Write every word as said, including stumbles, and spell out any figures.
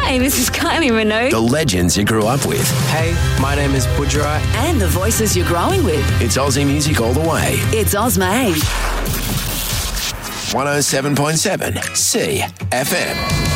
Hey, this is Kylie Minogue. The legends you grew up with. Hey, my name is Budgerai. And the voices you're growing with. It's Aussie music all the way. It's Ozmade. one oh seven point seven C F M.